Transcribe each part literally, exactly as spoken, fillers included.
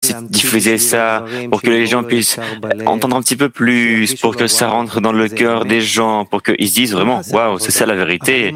si diffuser ça pour que les gens puissent entendre un petit peu plus, pour que ça rentre dans le cœur des gens, pour qu'ils se disent vraiment, waouh, c'est ça la vérité.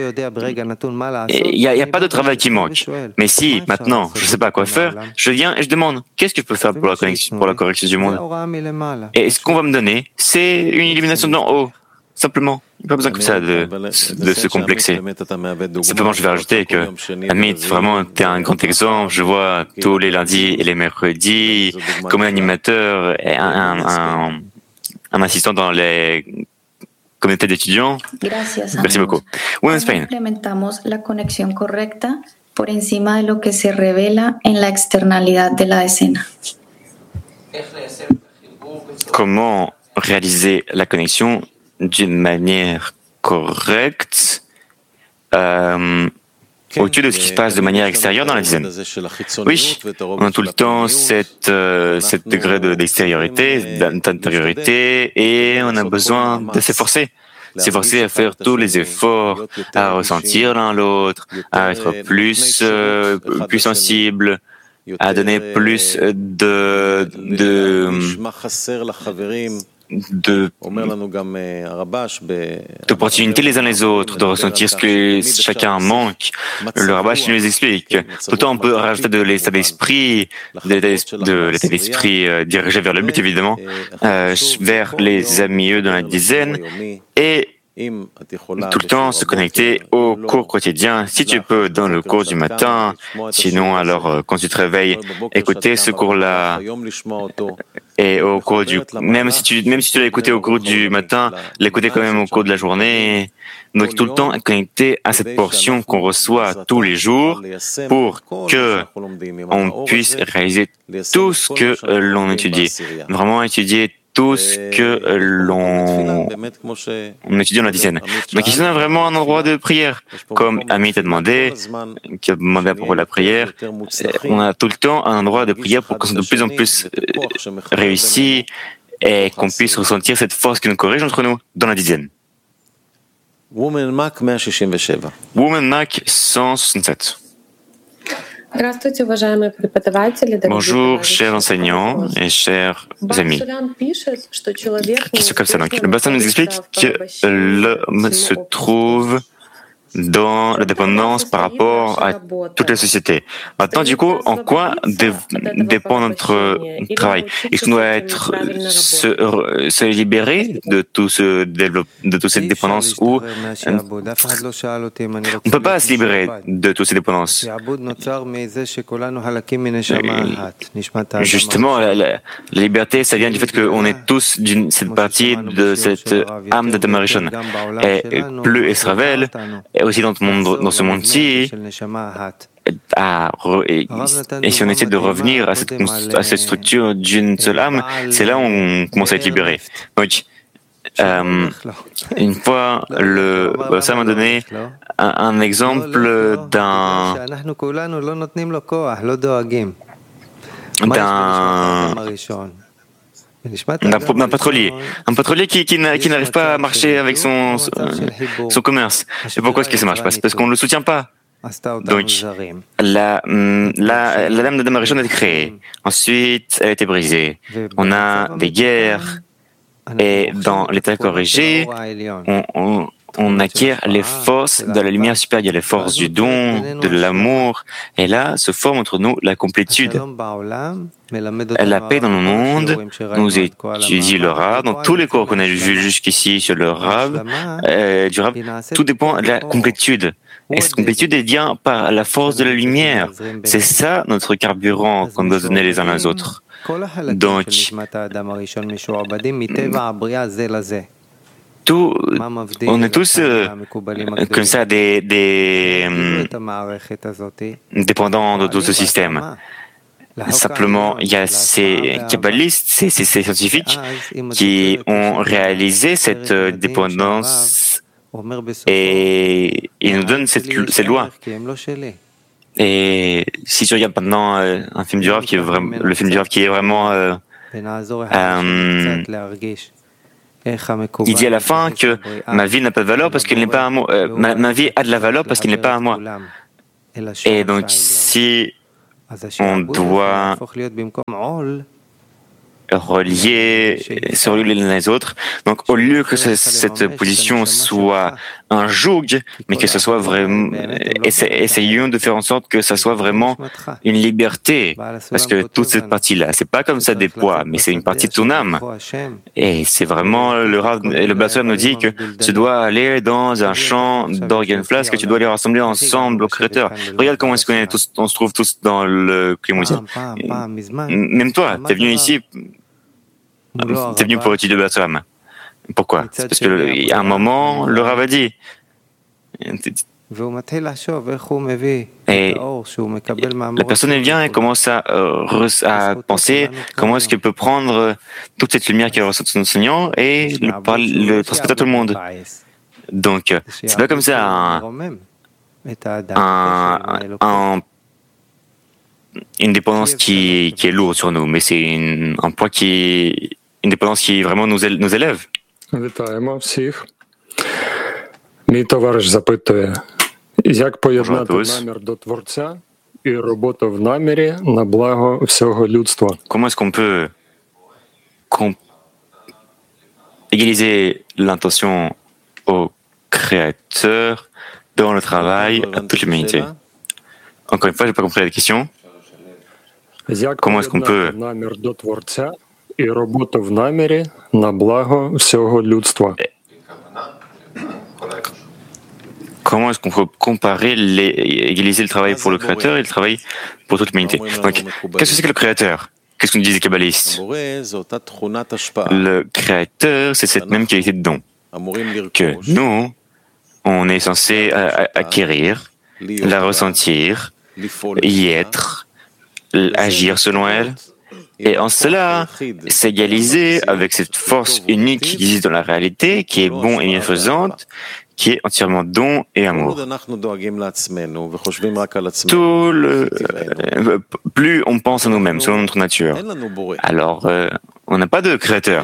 Il n'y a, y a pas de travail qui manque. Mais si, maintenant, je ne sais pas quoi faire, je viens et je demande, qu'est-ce que je peux faire pour la, connexion, pour la correction du monde? Et ce qu'on va me donner, c'est une illumination d'en haut. Simplement. Il n'y a pas besoin que ça de, de se complexer. Simplement, je vais rajouter que, Amit, vraiment, tu es un grand exemple. Je vois tous les lundis et les mercredis, comme un animateur et un, un, un, un assistant dans les communautés d'étudiants. Merci beaucoup. Women's Pain. Implementamos la conexión correcta por encima de lo que se revela en la externalidad de la decena. Comment réaliser la connexion d'une manière correcte euh, au-dessus de ce qui se passe de manière extérieure dans la dizaine. Oui, on a tout le temps cette, euh, cette degré de, d'extériorité, d'intériorité, et on a besoin de s'efforcer. S'efforcer à faire tous les efforts, à ressentir l'un l'autre, à être plus, euh, plus sensible, à donner plus de, de, de d'opportunités les uns les autres, de ressentir ce que chacun manque. Le Rabash nous explique. Tout le temps, on peut rajouter de l'état d'esprit, de l'état d'esprit euh, dirigé vers le but, évidemment, euh, vers les amis dans la dizaine, et tout le temps se connecter au cours quotidien, si tu peux, dans le cours du matin. Sinon, alors, quand tu te réveilles, écouter ce cours-là. Et au cours du, même si tu, même si tu l'as écouté au cours du matin, l'écouter quand même au cours de la journée. Donc, tout le temps connecté à cette portion qu'on reçoit tous les jours pour que on puisse réaliser tout ce que l'on étudie. Vraiment étudier tout ce que l'on on étudie dans la dizaine. Donc ici on a vraiment un endroit de prière, comme Amit a demandé, qui a demandé à propos de la prière. On a tout le temps un endroit de prière pour qu'on soit de plus en plus réussi et qu'on puisse ressentir cette force qui nous corrige entre nous dans la dizaine. Woman Mac cent soixante-sept. Bonjour, chers enseignants et chers amis. Question comme ça. Donc, le Bassan nous explique que l'homme se trouve dans la dépendance par rapport à toute la société. Maintenant, du coup, en quoi dé- dépend notre travail? Est-ce qu'on doit être, se, se libérer de tout ce développe, de toute cette dépendance ou on ne peut pas se libérer de toutes ces dépendances? Justement, la, la, la liberté, ça vient du fait qu'on est tous d'une cette partie de cette âme de Damarishon. Et plus elle se révèle, et aussi dans, monde, dans ce monde-ci, à re, et, et si on essaie de revenir à cette, à cette structure d'une seule âme, c'est là où on commence à être libéré. Donc, euh, une fois, le, ça m'a donné un, un exemple d'un d'un d'un, d'un pétrolier, un pétrolier qui, qui, qui n'arrive pas à marcher avec son, son commerce. Et pourquoi est-ce que ça marche pas? C'est parce qu'on ne le soutient pas. Donc, la, la, la dame de Damarishon a été créée. Ensuite, elle a été brisée. On a des guerres. Et dans l'état corrigé, on, on, on acquiert les forces de la lumière supérieure, les forces du don, de l'amour. Et là, se forme entre nous la complétude. La paix dans le monde nous étudie le Rav. Dans tous les cours qu'on a vus jusqu'ici sur le Rav, euh, du Rav, tout dépend de la complétude. Et cette complétude est vient par la force de la lumière. C'est ça notre carburant qu'on doit donner les uns aux autres. Donc, tout, on est tous euh, comme ça des, des dépendants de tout ce système. Simplement, il y a ces kabbalistes, ces, ces, ces scientifiques qui ont réalisé cette dépendance et ils nous donnent cette, cette loi. Et si tu regardes maintenant euh, un film du Rav qui est vraiment, le film du Rav qui est vraiment, euh, euh, il dit à la fin que ma vie n'a pas de valeur parce qu'elle n'est pas à moi. Euh, ma, ma vie a de la valeur parce qu'elle n'est pas à moi. Et donc, si on doit relier, se relier les uns les autres. Donc, au lieu que ce, cette position soit un joug, mais que ce soit vraiment, essayons de faire en sorte que ça soit vraiment une liberté, parce que toute cette partie-là, c'est pas comme ça des poids, mais c'est une partie de ton âme. Et c'est vraiment le Rav, le Bassoir nous dit que tu dois aller dans un champ d'organes flasques, que tu dois les rassembler ensemble au Créateur. Regarde comment est-ce qu'on est tous, on se trouve tous dans le Klimouzien. Même toi, t'es venu ici. T'es venu pour étudier Bassoam. Pourquoi? C'est parce qu'à un moment, le Rav a dit. Et la personne elle vient et commence à, euh, à penser comment est-ce qu'elle peut prendre toute cette lumière qu'elle reçoit de son enseignant et le, le transmettre à tout le monde. Donc, c'est pas comme ça un, un, un une dépendance qui, qui est lourde sur nous, mais c'est une, un poids qui, une dépendance qui vraiment nous, nous élève. Вітаємо всіх. Мій товариш запитує, як поєднати намір до Творця і роботу в намірі на благо всього людства? Comment est-ce qu'on peut égaliser l'intention au Créateur dans le travail à toute l'humanité? Encore une fois, je n'ai pas compris la question. Comment est-ce qu'on peut і роботу в намірі на благо всього людства? Comment est-ce qu'on peut comparer, les, égaliser le travail pour le Créateur et le travail pour toute l'humanité? Donc, qu'est-ce que c'est que le Créateur? Qu'est-ce qu'on dit les kabbalistes? Le Créateur, c'est cette même qualité de don que nous, on est censé acquérir, la ressentir, y être, agir selon elle. Et en cela, s'égaliser avec cette force unique qui existe dans la réalité, qui est bon et bienfaisante, qui est entièrement don et amour. Tout le, euh, plus on pense à nous-mêmes, selon notre nature, alors euh, on n'a pas de créateur.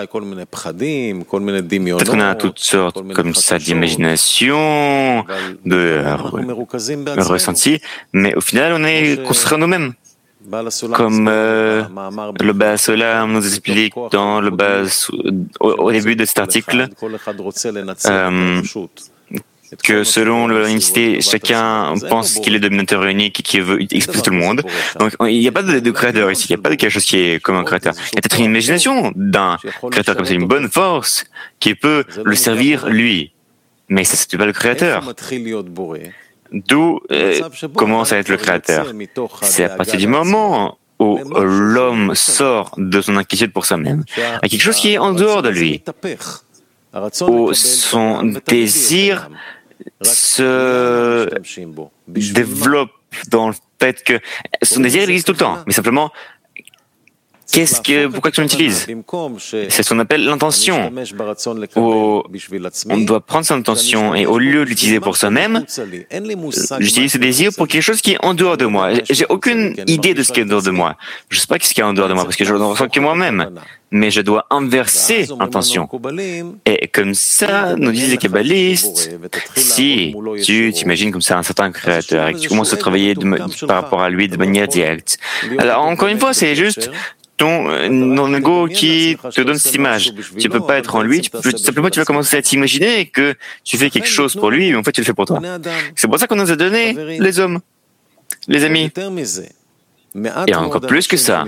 Peut-être qu'on a toutes sortes comme ça d'imagination, de euh, ressenti, mais au final on est construit à nous-mêmes. Comme euh, le Bas Olam nous explique dans le Bas, au, au début de cet article, euh, que selon l'unicité, chacun pense qu'il est dominateur unique et qu'il veut exploser tout le monde. Donc il n'y a pas de, de créateur ici, il n'y a pas de quelque chose qui est comme un créateur. Il y a peut-être une imagination d'un créateur comme ça, une bonne force qui peut le servir lui. Mais ça, c'est pas le créateur. D'où euh, commence à être le créateur. C'est à partir du moment où l'homme sort de son inquiétude pour soi-même à quelque chose qui est en dehors de lui, où son désir se développe dans le fait que son désir il existe tout le temps, mais simplement Qu'est-ce que, pourquoi qu'on l'utilise? C'est ce qu'on appelle l'intention. Où on doit prendre son intention et au lieu de l'utiliser pour soi-même, j'utilise ce désir pour quelque chose qui est en dehors de moi. J'ai aucune idée de ce qui est en dehors de moi. Je ne sais pas ce qui est en dehors de moi parce que je ne ressens que moi-même. Mais je dois inverser l'intention. Et comme ça, nous disent les kabbalistes, si tu t'imagines comme ça un certain créateur et que tu commences à travailler de, par rapport à lui de manière directe. Alors encore une fois, c'est juste ton, ton ego qui te donne cette image. Tu peux pas être en lui, tu peux, simplement tu vas commencer à t'imaginer que tu fais quelque chose pour lui, mais en fait tu le fais pour toi. C'est pour ça qu'on nous a donné les hommes, les amis. Et encore plus que ça,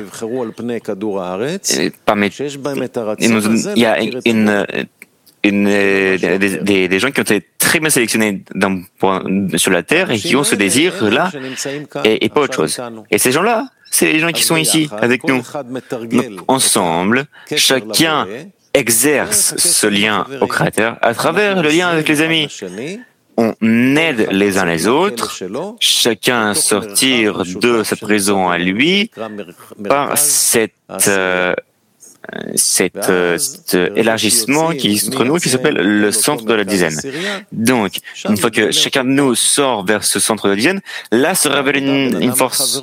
parmi, il y a une, une, des, des, des gens qui ont été très bien sélectionnés dans, sur la Terre et qui ont ce désir-là et, et pas autre chose. Et ces gens-là, c'est les gens qui sont ici avec nous. Donc, ensemble, chacun exerce ce lien au Créateur à travers le lien avec les amis. On aide les uns les autres, chacun à sortir de sa prison à lui par cette, euh, cet, euh, cet élargissement qui existe entre nous et qui s'appelle le centre de la dizaine. Donc, une fois que chacun de nous sort vers ce centre de la dizaine, là se révèle une, une force.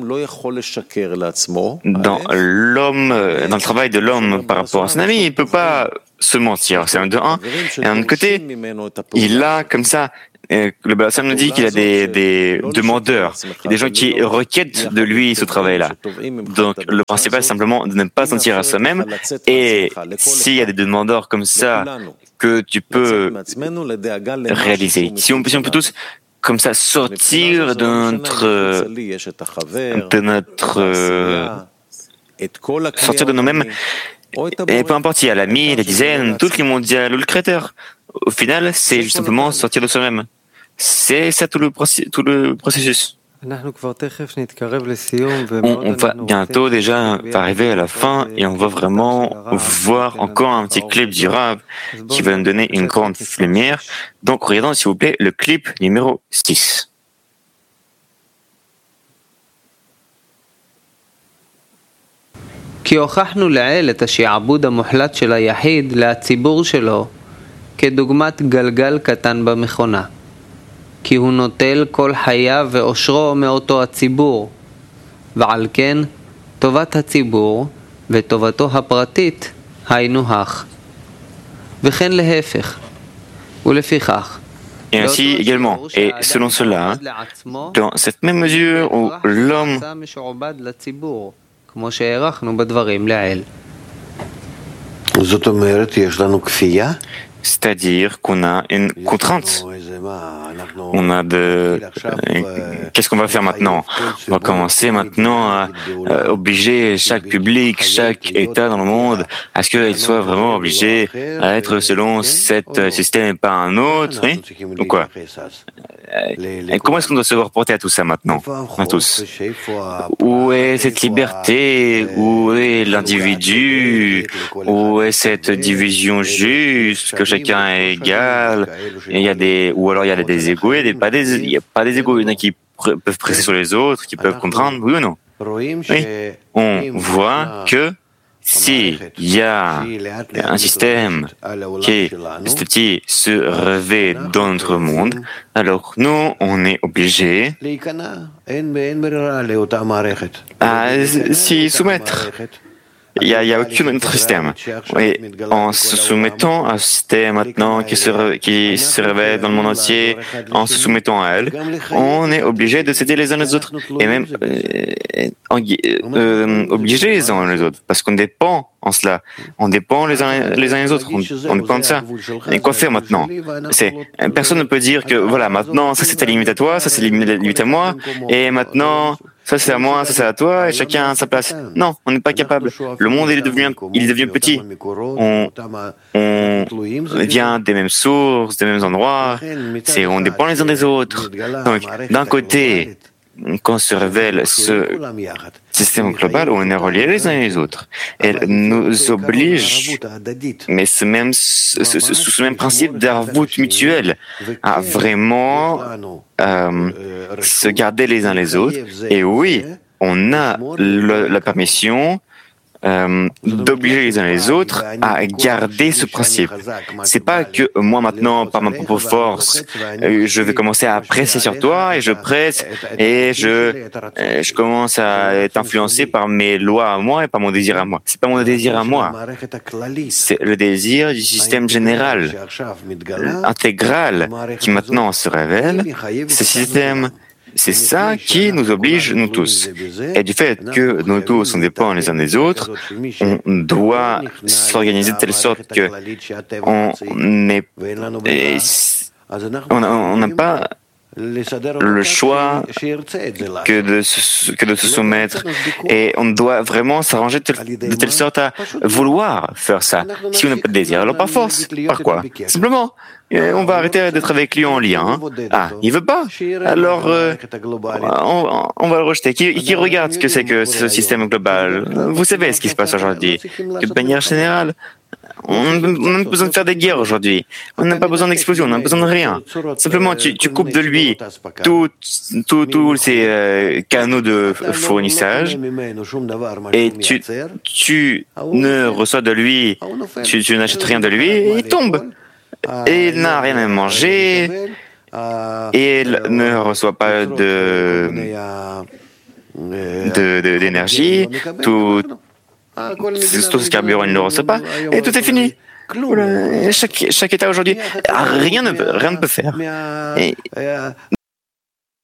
Dans l'homme, dans le travail de l'homme par rapport à son ami, il ne peut pas se mentir. C'est un de un. Et d'un autre côté, il a comme ça Et le Balsam nous dit qu'il y a des, des demandeurs, des gens qui requièrent de lui ce travail-là. Donc le principal c'est simplement de ne pas sentir à soi-même. Et s'il y a des demandeurs comme ça que tu peux réaliser, si on, si on peut tous comme ça sortir de notre, de notre sortir de nous-mêmes, et peu importe s'il y a l'ami, les dizaines, toutes les mondiales ou le créateur, au final c'est juste simplement sortir de soi-même. C'est ça tout le, processus, tout le processus. On, on va bientôt déjà arriver à la fin et on va vraiment voir encore un petit clip du Rav qui va nous donner une grande lumière. Donc regardons s'il vous plaît le clip numéro six. כי הוכחנו לעיל את השעבוד המוחלט של היחיד לציבור שלו כדוגמת גלגל קטן במכונה. כי הוא נוטל כל חייו ואושרו מאותו הציבור, ועל כן טובת הציבור וטובתו הפרטית היינו הך. וכן להפך, ולפיכך. Et ainsi également, et selon cela, dans cette même mesure où l'homme כמו שהערכנו בדברים לעיל. זאת אומרת, יש לנו כפייה? C'est-à-dire qu'on a une contrainte. On a de... Qu'est-ce qu'on va faire maintenant? On va commencer maintenant à euh, obliger chaque public, chaque État dans le monde à ce qu'il soit vraiment obligé à être selon cet système et pas un autre, oui? Ou quoi? Et comment est-ce qu'on doit se reporter à tout ça maintenant, à tous? Où est cette liberté? Où est l'individu? Où est cette division juste que chacun est égal? Et il y a des, ou alors il y a des égos, il n'y a pas des, il y a pas des égos, il y en a qui pr- peuvent presser sur les autres, qui peuvent comprendre, oui ou non? Oui. On voit que s'il y a un système qui petit à petit se réveille dans notre monde, alors nous, on est obligés à s'y soumettre. Il n'y a, a aucun autre système. Et en se soumettant à un système maintenant qui se, qui se révèle dans le monde entier, en se soumettant à elle, on est obligé de s'aider les uns les autres. Et même euh, euh, obligés les uns les autres. Parce qu'on dépend en cela. On dépend les uns les uns les autres. On, on dépend de ça. Et quoi faire maintenant? C'est, personne ne peut dire que voilà, maintenant, ça c'est ta limite à toi, ça c'est la limite à moi, et maintenant, ça c'est à moi, ça c'est à toi, et chacun à sa place. Non, on n'est pas capable. Le monde il est devenu, il devient petit. On, on vient des mêmes sources, des mêmes endroits. C'est, on dépend les uns des autres. Donc, d'un côté, quand se révèle ce système global où on est reliés les uns et les autres, elle nous oblige, mais ce même, ce, ce, ce même principe d'arvout mutuel, à vraiment euh, se garder les uns les autres. Et oui, on a le, la permission Euh, d'obliger les uns les autres à garder ce principe. C'est pas que moi maintenant, par ma propre force, euh, je vais commencer à presser sur toi et je presse et je euh, je commence à être influencé par mes lois à moi et par mon désir à moi. C'est pas mon désir à moi. C'est le désir du système général, intégral, qui maintenant se révèle. Ce système, c'est ça qui nous oblige, nous tous. Et du fait que nous tous, on dépend les uns des autres, on doit s'organiser de telle sorte que on n'est, on n'a pas le choix que de, se, que de se soumettre. Et on doit vraiment s'arranger de, de telle sorte à vouloir faire ça. Si on n'a pas de désir, alors par force. Par quoi? Simplement, on va arrêter d'être avec lui en lien. Ah, il veut pas? Alors, euh, on, on va le rejeter. Qui, qui regarde ce que c'est que ce système global? Vous savez ce qui se passe aujourd'hui. Que de manière générale, on n'a pas besoin de faire des guerres aujourd'hui. On n'a pas besoin d'explosion, on n'a pas besoin de rien. Simplement, tu, tu coupes de lui tous tout, tout ces euh, canaux de fournissage et tu, tu ne reçois de lui, tu, tu n'achètes rien de lui et il tombe. Et il n'a rien à manger et il ne reçoit pas de, de, de, d'énergie, tout, tout ce carburant, il ne le reçoit pas, et tout est fini. Chaque, chaque État aujourd'hui, rien ne peut, rien ne peut faire. Et